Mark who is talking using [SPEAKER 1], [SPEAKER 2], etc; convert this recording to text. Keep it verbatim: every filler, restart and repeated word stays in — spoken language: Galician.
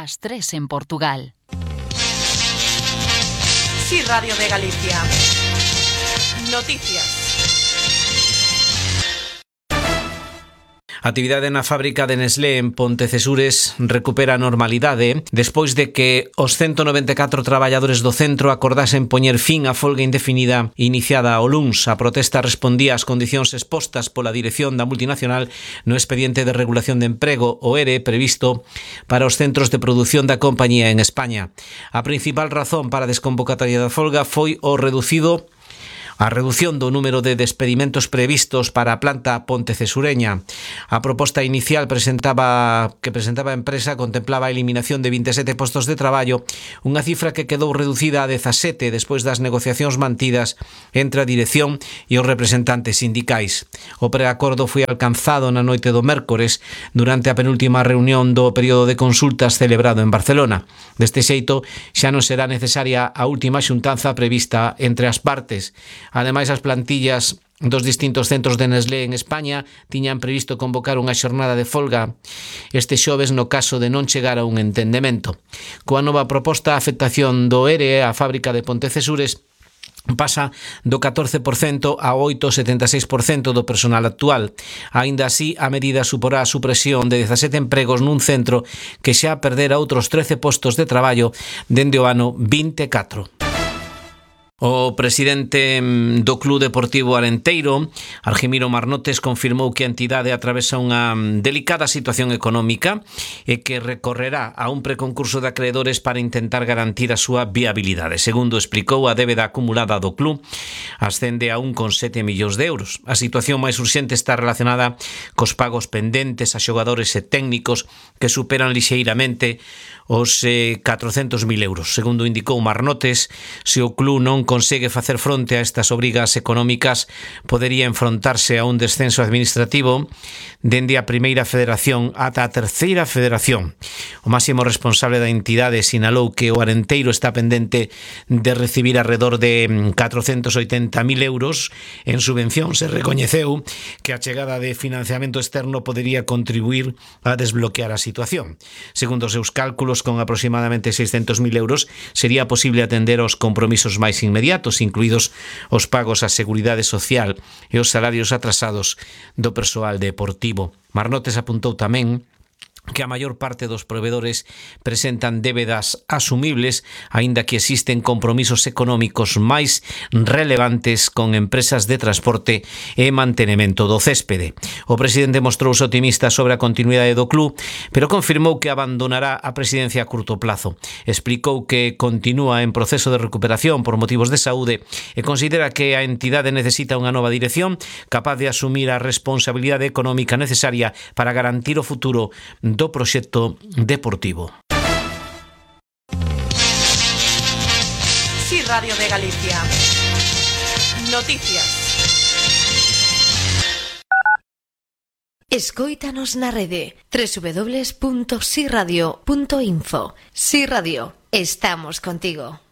[SPEAKER 1] las tres en Portugal.
[SPEAKER 2] Sí, Radio de Galicia. Noticias.
[SPEAKER 3] A actividade na fábrica de Nestlé en Pontecesures recupera a normalidade despois de que os ciento noventa e catro traballadores do centro acordasen poñer fin á folga indefinida iniciada o luns. A protesta respondía ás condicións expostas pola dirección da multinacional no expediente de regulación de emprego, o E R E, previsto para os centros de produción da compañía en España. A principal razón para a desconvocatoria da folga foi o reducido A redución do número de despedimentos previstos para a planta pontecesureña. A proposta inicial presentaba que presentaba a empresa contemplaba a eliminación de vinte e sete postos de traballo, unha cifra que quedou reducida a dezasete despois das negociacións mantidas entre a dirección e os representantes sindicais. O preacordo foi alcanzado na noite do mércores durante a penúltima reunión do período de consultas celebrado en Barcelona. Deste xeito, xa non será necesaria a última xuntanza prevista entre as partes. Ademais, as plantillas dos distintos centros de Nestlé en España tiñan previsto convocar unha xornada de folga este xoves no caso de non chegar a un entendemento. Coa nova proposta, a afectación do E R E á fábrica de Pontecesures pasa do catorce por cento a oito vírgula setenta e seis por cento do personal actual. Aínda así, a medida suporá a supresión de dezasete empregos nun centro que xa perdera outros trece postos de traballo dende o ano vinte e catro. O presidente do Club Deportivo Arenteiro, Argimiro Marnotes, confirmou que a entidade atravesa unha delicada situación económica e que recorrerá a un preconcurso de acreedores para intentar garantir a súa viabilidade. Segundo explicou, a débeda acumulada do club ascende a un vírgula sete millóns de euros. A situación máis urxente está relacionada cos pagos pendentes a xogadores e técnicos que superan lixeiramente os eh, catrocentos mil euros. Segundo indicou Marnotes, se o club non consegue facer fronte a estas obrigas económicas, podería enfrontarse a un descenso administrativo dende a primeira federación ata a terceira federación. O máximo responsable da entidade sinalou que o Arenteiro está pendente de recibir alrededor de catrocentos oitenta mil euros en subvención. Se recoñeceu que a chegada de financiamento externo podería contribuir a desbloquear a situación. Segundo os seus cálculos, con aproximadamente seiscentos mil euros, sería posible atender aos compromisos máis inmediatos, incluídos os pagos á Seguridade Social e os salarios atrasados do persoal deportivo. Marnotes apuntou tamén que a maior parte dos provedores presentan débedas asumibles, aínda que existen compromisos económicos máis relevantes con empresas de transporte e mantenemento do céspede. O presidente mostrouse optimista sobre a continuidade do club, pero confirmou que abandonará a presidencia a curto plazo. Explicou que continúa en proceso de recuperación por motivos de saúde e considera que a entidade necesita unha nova dirección capaz de asumir a responsabilidade económica necesaria para garantir o futuro do proxecto deportivo.
[SPEAKER 2] Sí, Radio de Galicia. Noticias.
[SPEAKER 4] Escóitanos na rede doble u doble u doble u punto si radio punto info. Si Radio, estamos contigo.